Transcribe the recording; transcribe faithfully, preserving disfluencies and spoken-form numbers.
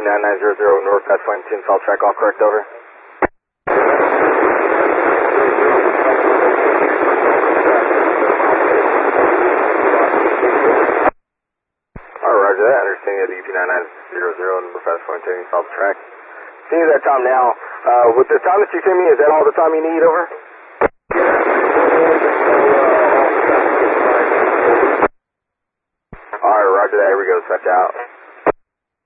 two nine nine zero zero north, that's flight ten, south track, all correct, over. Alright, roger that, understanding that U two nine nine zero zero, number five, flight ten, south track. Seeing that time now, uh, with the time that you sent me, is that all the time you need, over? Alright, roger that, here we go, switch out.